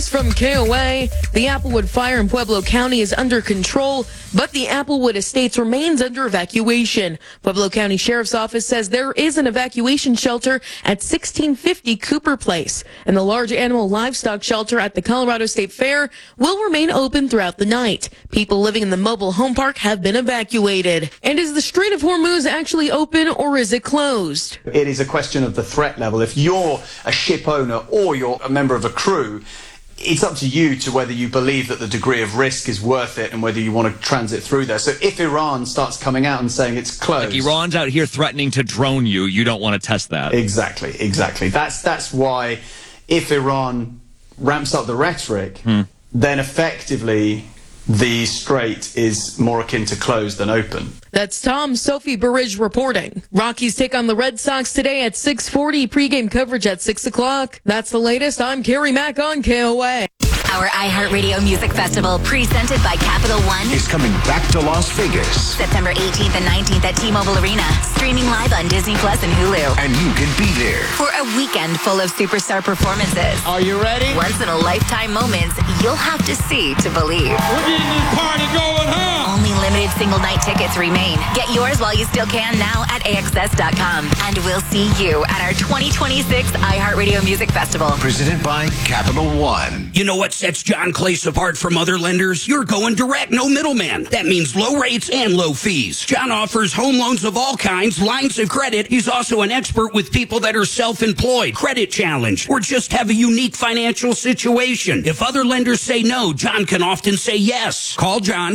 From KOA, the Applewood fire in Pueblo County is under control, but the Applewood Estates remains under evacuation. Pueblo County Sheriff's Office says there is an evacuation shelter at 1650 Cooper Place, and the large animal livestock shelter at the Colorado State Fair will remain open throughout the night. People living in the mobile home park have been evacuated. And is the Strait of Hormuz actually open or is it closed? It is a question of the threat level. If you're a ship owner or you're a member of a crew, it's up to you to whether you believe that the degree of risk is worth it and whether you want to transit through there. So if Iran starts coming out and saying it's closed... Like Iran's out here threatening to drone you, you don't want to test that. Exactly. That's why if Iran ramps up the rhetoric, then effectively the strait is more akin to closed than open. That's Tom Sophie Burridge reporting. Rockies take on the Red Sox today at 6:40. Pregame coverage at 6 o'clock. That's the latest. I'm Carrie Mack on KOA. Our iHeartRadio Music Festival, presented by Capital One, is coming back to Las Vegas. September 18th and 19th at T-Mobile Arena. Streaming live on Disney Plus and Hulu. And you can be there for a weekend full of superstar performances. Are you ready? Once-in-a-lifetime moments you'll have to see to believe. We're getting this party going, huh? Only limited single-night tickets remain. Get yours while you still can now at AXS.com. And we'll see you at our 2026 iHeartRadio Music Festival. Presented by Capital One. You know what sets John Clace apart from other lenders? You're going direct, no middleman. That means low rates and low fees. John offers home loans of all kinds, lines of credit. He's also an expert with people that are self-employed, credit challenged, or just have a unique financial situation. If other lenders say no, John can often say yes. Call John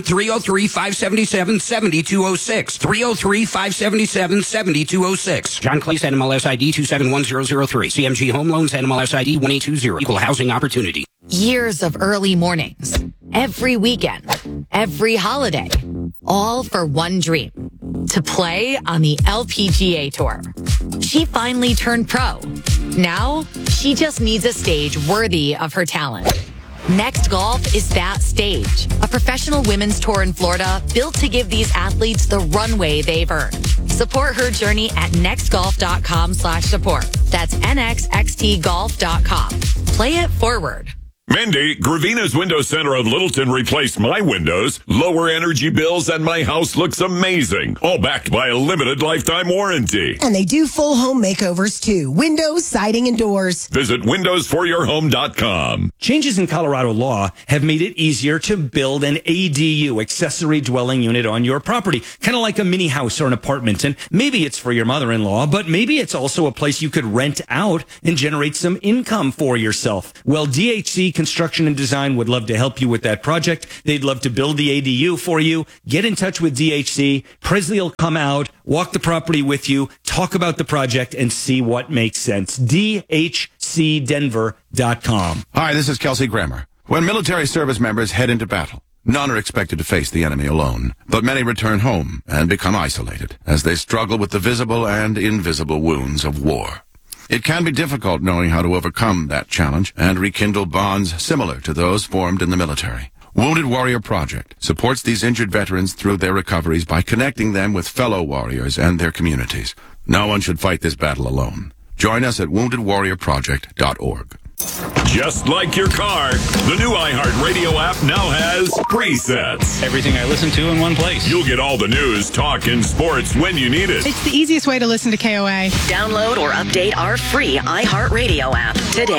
303-577-7206. 303-577-7206. John Clace, NMLS ID 271003. CMG Home Loans, NMLS ID 1820. Equal Housing Opportunity. Years of early mornings, every weekend, every holiday, all for one dream, to play on the LPGA Tour. She finally turned pro. Now, she just needs a stage worthy of her talent. Next Golf is that stage, a professional women's tour in Florida built to give these athletes the runway they've earned. Support her journey at nextgolf.com/support. That's nxxtgolf.com. Play it forward. Mindy, Gravina's Window Center of Littleton replaced my windows, lower energy bills, and my house looks amazing. All backed by a limited lifetime warranty. And they do full home makeovers too. Windows, siding, and doors. Visit windowsforyourhome.com. Changes in Colorado law have made it easier to build an ADU, accessory dwelling unit, on your property. Kind of like a mini house or an apartment. And maybe it's for your mother-in-law, but maybe it's also a place you could rent out and generate some income for yourself. Well, DHC Construction and Design would love to help you with that project. They'd love to build the ADU for you. Get in touch with DHC. Presley will come out, walk the property with you, talk about the project, and see what makes sense. DHCDenver.com. Hi, this is Kelsey Grammer. When military service members head into battle, none are expected to face the enemy alone, but many return home and become isolated as they struggle with the visible and invisible wounds of war. It can be difficult knowing how to overcome that challenge and rekindle bonds similar to those formed in the military. Wounded Warrior Project supports these injured veterans through their recoveries by connecting them with fellow warriors and their communities. No one should fight this battle alone. Join us at woundedwarriorproject.org. Just like your car, the new iHeartRadio app now has presets. Everything I listen to in one place. You'll get all the news, talk, and sports when you need it. It's the easiest way to listen to KOA. Download or update our free iHeartRadio app today.